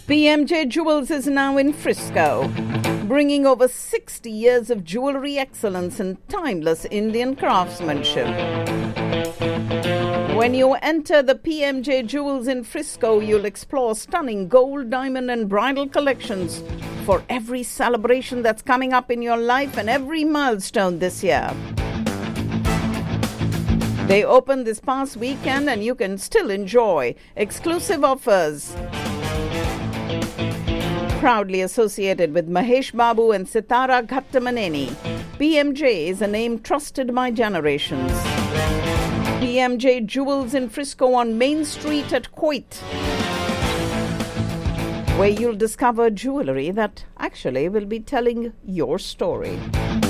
PMJ Jewels is now in Frisco, bringing over 60 years of jewelry excellence and timeless Indian craftsmanship. When you enter the PMJ Jewels in Frisco, you'll explore stunning gold, diamond, and bridal collections for every celebration that's coming up in your life and every milestone this year. They opened this past weekend and you can still enjoy exclusive offers. Proudly associated with Mahesh Babu and Sitara Ghattamaneni, PMJ is a name trusted by generations. PMJ Jewels in Frisco on Main Street at Coit, where you'll discover jewelry that actually will be telling your story.